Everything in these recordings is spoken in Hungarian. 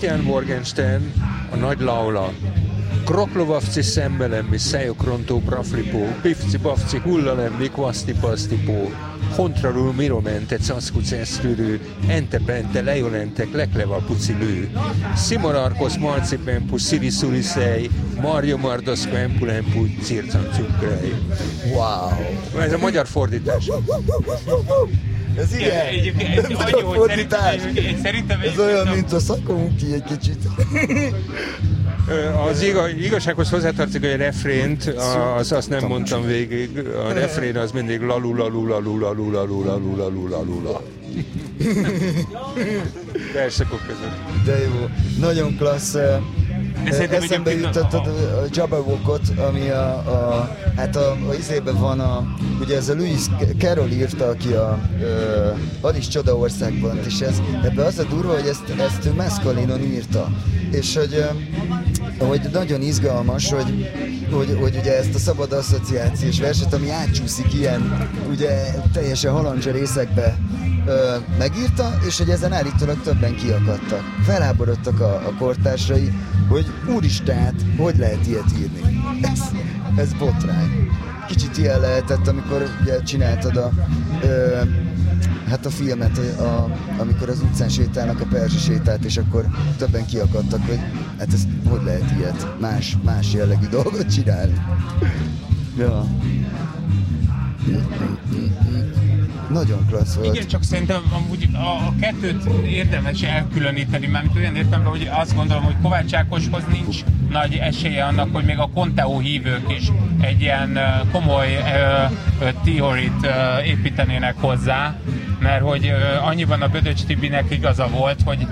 Christian Morgenstern, a nagy Laula. Kroklovavci szembelembi, szejokrontó praflipó, pifci-bafci hullalembi, kvaszti-pasztipó, hontralul miromente, caszkucesztürő, entepente, lejolentek, lekleva pucilő, simorarkos marcipempu, sziriszuriszej, marjo mardoszko empulempu, circancukrej. Wow! Ez a magyar fordítás. Ez igen, Egyébként annyi, hogy szerintem ez olyan, mint a szakomuki egy kicsit. Az igazsághoz hozzátartozik, hogy a refrént, azt nem mondtam végig. A refrén az mindig lalula. Versekok között. De jó, nagyon klassz. Eszembe jutottad a Jabberwockot, ami hát a izében van ugye ez a Lewis Carroll írta, aki a Alice Csodaországban, és ebben az a durva, hogy ezt ő Mescalinon írta. És hogy nagyon izgalmas, hogy ugye ezt a szabad asszociációs verset, ami átcsúszik ilyen ugye teljesen halandzsa részekbe, megírta, és hogy ezen állítólag többen kiakadtak. Feláborodtak a kortársai, hogy úristen, hogy lehet ilyet írni? Ez botrány. Kicsit ilyen lehetett, amikor ugye csináltad a filmet, amikor az utcán sétálnak a Perzsi sétát, és akkor többen kiakadtak, hogy hát ez hogy lehet ilyet más jellegű dolgot csinálni. Ja. Nagyon klassz volt. Igen, csak szerintem amúgy a kettőt érdemes elkülöníteni, mert olyan értelemben, hogy azt gondolom, hogy Kovács Ákoshoz nincs nagy esélye annak, hogy még a Conteo hívők is egy ilyen komoly teórit építenének hozzá, mert hogy annyiban a Bödöcs Tibinek igaza volt, hogy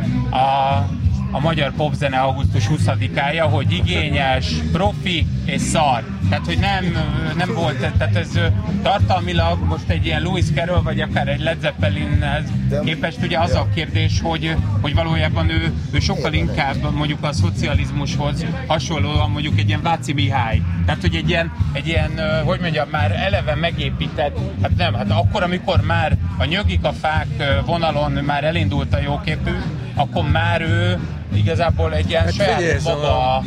a magyar popzene augusztus 20-ája, hogy igényes, profi és szar. Tehát, hogy nem volt, tehát ez tartalmilag most egy ilyen Lewis Carroll, vagy akár egy Led Zeppelinhez képest ugye az a kérdés, hogy valójában ő sokkal inkább mondjuk a szocializmushoz hasonlóan mondjuk egy ilyen Váci Mihály. Tehát, hogy egy ilyen hogy mondjam, már eleve megépített, hát akkor, amikor már a Nyögik a fák vonalon már elindult a jóképű, akkor már ő igazából egy ilyen saját maga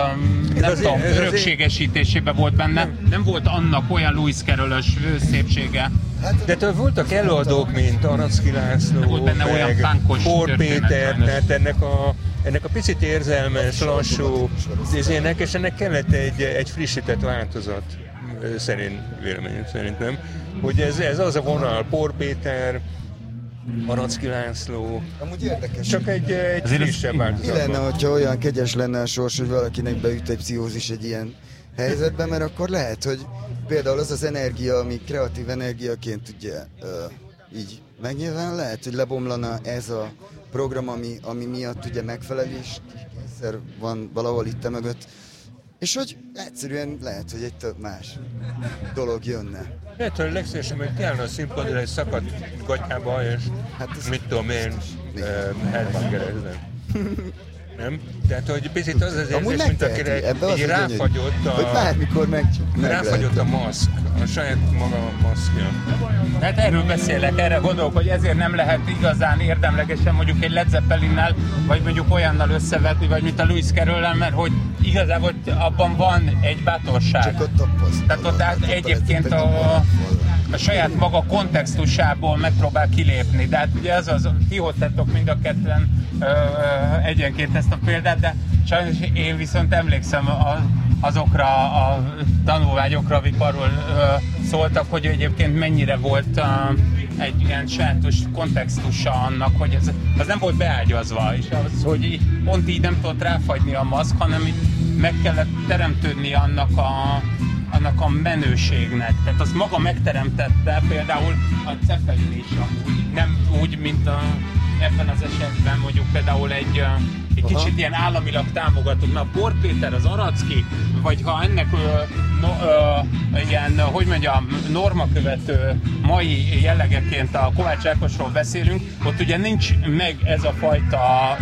örökségesítésében volt benne. Nem volt annak olyan Lewis Carroll-ös szépsége. De voltak előadók, mint Aracki László, Pór Péter, tehát ennek a picit érzelmes, lassú izének, és ennek kellett egy frissített változat, véleményem szerint nem. Hogy ez az a vonal, Pór Péter, Aracki László. Amúgy érdekes. Csak egy frissebb változat. Mi lenne, hogyha olyan kegyes lenne a sors, hogy valakinek beüt egy pszichózis egy ilyen helyzetben, mert akkor lehet, hogy például az egyenergia, ami kreatív energiaként ugye így megnyilván lehet, hogy lebomlana ez a program, ami miatt ugye megfelelés kényszer van valahol itt mögött, és hogy egyszerűen lehet, hogy egy több más dolog jönne. Lehet, hogy legszívesen meg kellene a színpadra egy szakadt gatyába, és hát mit tudom én, headbangerezni. Nem? Tehát, hogy picit az érzés, mint akire így ráfagyott ráfagyott a maszk, a saját maga maszkja. Hát erről beszélek, erre gondolok, hogy ezért nem lehet igazán érdemlegesen mondjuk egy Led Zeppelinnel, vagy mondjuk olyannal összevetni, vagy mint a Lewis Carroll-el, mert hogy igazából abban van egy bátorság. Csak ott tehát ott egyébként a saját maga kontextusából megpróbál kilépni. De hát ugye ti hoztátok mind a ketten egyenként ezt a példát, de sajnos én viszont emlékszem azokra a tanulmányokra, amik arról szóltak, hogy egyébként mennyire volt egy ilyen sajátos kontextusa annak, hogy az nem volt beágyazva, és az, hogy pont így nem tudott ráfagyni a maszk, hanem meg kellett teremtődni annak a menőségnek. Tehát azt maga megteremtette, például a Zeppelin is nem úgy, mint ebben az esetben mondjuk például egy kicsit ilyen államilag támogatott, mert a Pór Péter, az Aracki, vagy ha ennek ilyen, hogy mondjam, normakövető mai jellegeként a Kovács Ákosról beszélünk, ott ugye nincs meg ez a fajta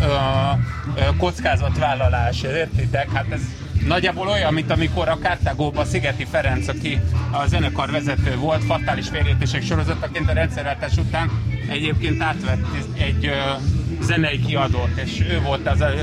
kockázatvállalás, értitek? Hát ez nagyjából olyan, mint amikor a Cartagóban Szigeti Ferenc, aki a zenekar vezető volt, fatális félreértések sorozataként a rendszerváltás után egyébként átvett egy zenei kiadót, és ő volt az